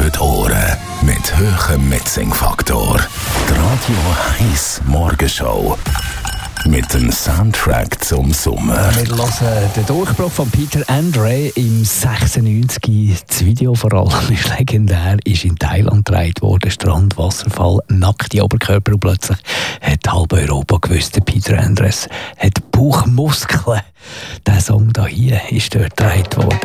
für die Ohren mit hohem Mitsingfaktor. Die Radio 1 Morgenshow mit dem Soundtrack zum Sommer. Wir hören den Durchbruch von Peter Andre im 96. Das Video vor allem ist legendär, ist in Thailand gedreht worden. Strand, Wasserfall, nackte Oberkörper und plötzlich hat halb Europa gewusst, der Peter Andre hat Bauchmuskeln. Der Song hier ist dort gedreht worden.